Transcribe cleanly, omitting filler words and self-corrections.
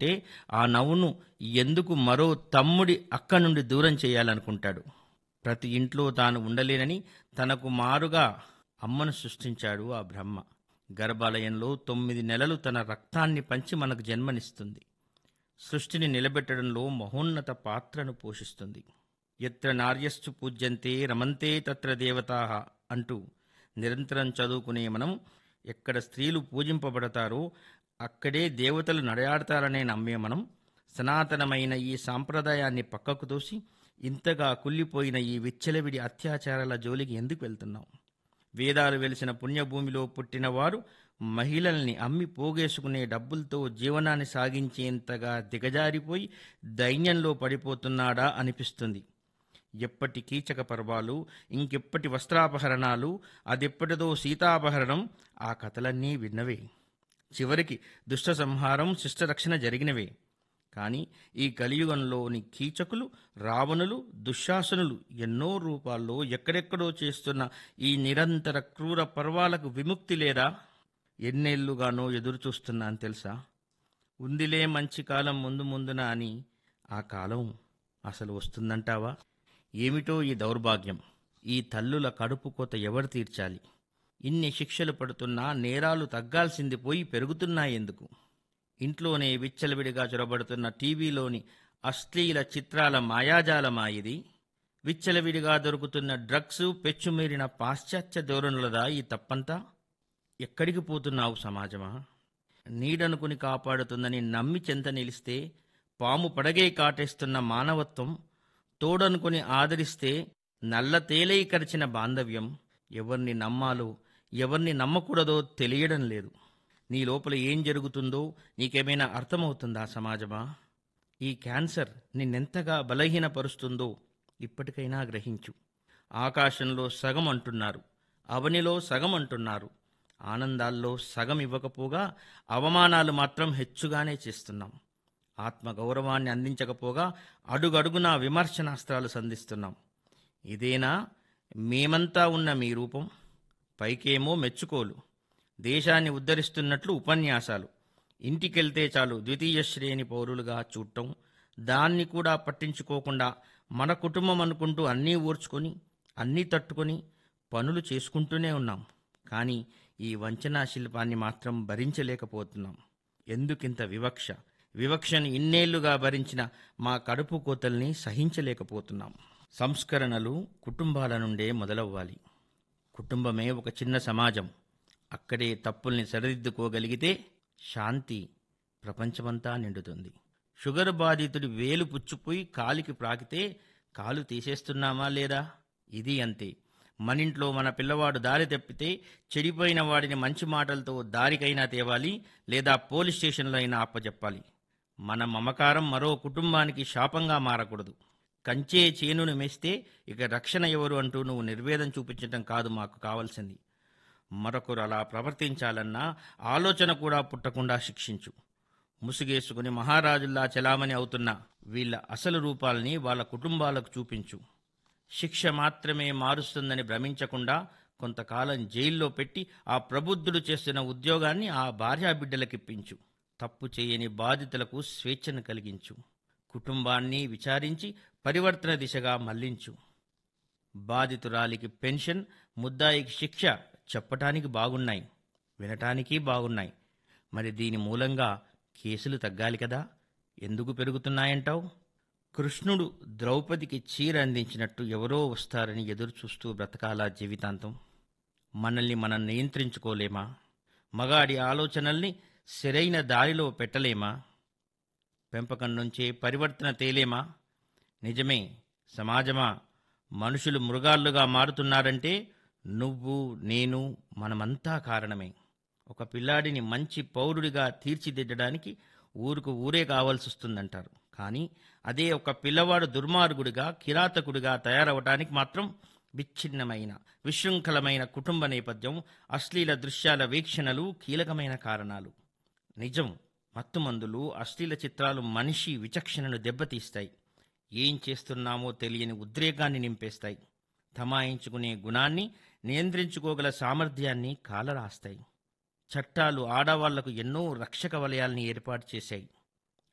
నవ్వుతుంటే ఆ నవ్వును ఎందుకు మరో తమ్ముడి అక్క నుండి దూరం చేయాలనుకుంటాడు. ప్రతి ఇంట్లో తాను ఉండలేనని తనకు మారుగా అమ్మను సృష్టించాడు ఆ బ్రహ్మ. గర్భాలయంలో 9 నెలలు తన రక్తాన్ని పంచి మనకు జన్మనిస్తుంది. సృష్టిని నిలబెట్టడంలో మహోన్నత పాత్రను పోషిస్తుంది. ఎత్ర నార్యశ్చు పూజ్యంతే రమంతే తత్ర దేవతాః అంటూ నిరంతరం చదువుకునే మనం ఎక్కడ స్త్రీలు పూజింపబడతారో అక్కడే దేవతలు నడయాడతారనే నమ్మే మనం సనాతనమైన ఈ సాంప్రదాయాన్ని పక్కకు తోసి ఇంతగా కుళ్ళిపోయిన ఈ విచ్చలవిడి అత్యాచారాల జోలికి ఎందుకు వెళ్తున్నాం? వేదాలు వెలిసిన పుణ్యభూమిలో పుట్టినవారు మహిళల్ని అమ్మి పోగేసుకునే డబ్బులతో జీవనాన్ని సాగించేంతగా దిగజారిపోయి దైన్యంలో పడిపోతున్నాడా అనిపిస్తుంది. ఎప్పటి కీచక పర్వాలు, ఇంకెప్పటి వస్త్రాపహరణాలు, అదెప్పటిదో సీతాపహరణం, ఆ కథలన్నీ విన్నవే. చివరికి దుష్ట సంహారం, శిష్టరక్షణ జరిగినవే. కానీ ఈ కలియుగంలోని కీచకులు, రావణులు, దుశ్శాసనులు ఎన్నో రూపాల్లో ఎక్కడెక్కడో చేస్తున్న ఈ నిరంతర క్రూర పర్వాలకు విముక్తి లేదా? ఎన్నేళ్లుగానో ఎదురుచూస్తున్నాను తెలుసా? ఉందిలే మంచి కాలం ముందు ముందున అని. ఆ కాలం అసలు వస్తుందంటావా? ఏమిటో ఈ దౌర్భాగ్యం! ఈ తల్లుల కడుపు కోత ఎవరు తీర్చాలి? ఇన్ని శిక్షలు పడుతున్నా నేరాలు తగ్గాల్సింది పోయి పెరుగుతున్నాయెందుకు? ఇంట్లోనే విచ్చలవిడిగా చొరబడుతున్న టీవీలోని అశ్లీల చిత్రాల మాయాజాలమా ఇది? విచ్చలవిడిగా దొరుకుతున్న డ్రగ్స్, పెచ్చుమీరిన పాశ్చాత్య ధోరణులదా ఈ తప్పంతా? ఎక్కడికి పోతున్నావు సమాజమా? నీడనుకుని కాపాడుతుందని నమ్మి చెంత నిలిస్తే పాము పడగే కాటేస్తున్న మానవత్వం, తోడనుకుని ఆదరిస్తే నల్ల తేలై కరిచిన బాంధవ్యం, ఎవరిని నమ్మాలో ఎవరిని నమ్మకూడదో తెలియడం లేదు. నీ లోపల ఏం జరుగుతుందో నీకేమైనా అర్థమవుతుందా సమాజమా? ఈ క్యాన్సర్ నిన్నెంతగా బలహీనపరుస్తుందో ఇప్పటికైనా గ్రహించు. ఆకాశంలో సగం అంటున్నారు, అవనిలో సగం అంటున్నారు. ఆనందాల్లో సగం ఇవ్వకపోగా అవమానాలు మాత్రం హెచ్చుగానే చేస్తున్నాం. ఆత్మగౌరవాన్ని అందించకపోగా అడుగడుగునా విమర్శనాస్త్రాలు సంధిస్తున్నాం. ఇదేనా మేమంతా ఉన్న మీ రూపం? పైకేమో మెచ్చుకోలు, దేశాన్ని ఉద్ధరిస్తున్నట్లు ఉపన్యాసాలు, ఇంటికెళ్తే చాలు ద్వితీయ శ్రేణి పౌరులుగా చూడటం, దాన్ని కూడా పట్టించుకోకుండా మన కుటుంబం అనుకుంటూ అన్నీ ఓర్చుకొని అన్నీ తట్టుకొని పనులు చేసుకుంటూనే ఉన్నాం. కానీ ఈ వంచనా శిల్పాన్ని మాత్రం భరించలేకపోతున్నాం. ఎందుకింత వివక్ష? వివక్షను ఇన్నేళ్లుగా భరించిన మా కడుపు కోతల్ని సహించలేకపోతున్నాం. సంస్కరణలు కుటుంబాల నుండే మొదలవ్వాలి. కుటుంబమే ఒక చిన్న సమాజం. అక్కడే తప్పుల్ని సరిదిద్దుకోగలిగితే శాంతి ప్రపంచమంతా నిండుతుంది. షుగర్ బాధితుడి వేలు పుచ్చిపోయి కాలికి ప్రాకితే కాలు తీసేస్తున్నామా లేదా? ఇది అంతే. మనింట్లో మన పిల్లవాడు దారి తప్పితే చెడిపోయిన వాడిని మంచి మాటలతో దారికైనా తేవాలి, లేదా పోలీస్ స్టేషన్లో అయినా అప్పచెప్పాలి. మన మమకారం మరో కుటుంబానికి శాపంగా మారకూడదు. కంచే చేనును మేస్తే ఇక రక్షణ ఎవరు అంటూ నువ్వు నిర్వేదం చూపించటం కాదు మాకు కావాల్సింది. మరొకరు అలా ప్రవర్తించాలన్నా ఆలోచన కూడా పుట్టకుండా శిక్షించు. ముసుగేసుకుని మహారాజుల్లా చెలామణి అవుతున్న వీళ్ళ అసలు రూపాల్ని వాళ్ళ కుటుంబాలకు చూపించు. శిక్ష మాత్రమే మారుస్తుందని భ్రమించకుండా కొంతకాలం జైల్లో పెట్టి ఆ ప్రబుద్ధుడు చేస్తున్న ఉద్యోగాన్ని ఆ భార్యాబిడ్డలకిప్పించు. తప్పు చేయని బాధితులకు స్వేచ్ఛను కలిగించు. కుటుంబాన్ని విచారించి పరివర్తన దిశగా మళ్లించు. బాధితురాలికి పెన్షన్, ముద్దాయికి శిక్ష చెప్పటానికి బాగున్నాయి, వినటానికి బాగున్నాయి. మరి దీని మూలంగా కేసులు తగ్గాలి కదా? ఎందుకు పెరుగుతున్నాయంటావు? కృష్ణుడు ద్రౌపదికి చీర అందించినట్టు ఎవరో వస్తారని ఎదురుచూస్తూ బ్రతకాలా జీవితాంతం? మనల్ని మనం నియంత్రించుకోలేమా? మగాడి ఆలోచనల్ని సరైన దారిలో పెట్టలేమా? పెంపకం నుంచే పరివర్తన తేలేమా? నిజమే సమాజమా, మనుషులు మృగాలుగా మారుతున్నారంటే నువ్వు, నేను, మనమంతా కారణమే. ఒక పిల్లాడిని మంచి పౌరుడిగా తీర్చిదిద్దడానికి ఊరుకు ఊరే కావాల్సొస్తుందంటారు. కానీ అదే ఒక పిల్లవాడు దుర్మార్గుడిగా, కిరాతకుడిగా తయారవటానికి మాత్రం విచ్ఛిన్నమైన, విశృంఖలమైన కుటుంబ నేపథ్యం, అశ్లీల దృశ్యాల వీక్షణలు కీలకమైన కారణాలు. నిజం, మత్తుమందులు, అశ్లీల చిత్రాలు మనిషి విచక్షణను దెబ్బతీస్తాయి. ఏం చేస్తున్నామో తెలియని ఉద్రేకాన్ని నింపేస్తాయి. తమాయించుకునే గుణాన్ని, నియంత్రించుకోగల సామర్థ్యాన్ని కాలరాస్తాయి. చట్టాలు ఆడవాళ్లకు ఎన్నో రక్షక వలయాల్ని ఏర్పాటు చేశాయి.